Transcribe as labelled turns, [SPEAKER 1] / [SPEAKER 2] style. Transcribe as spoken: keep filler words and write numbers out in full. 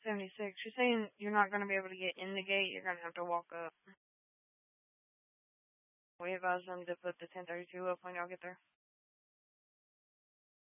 [SPEAKER 1] seventy-six. She's saying you're not going to be able to get in the gate. You're going to have to walk up. We advise them to put the ten thirty-two up when y'all get there.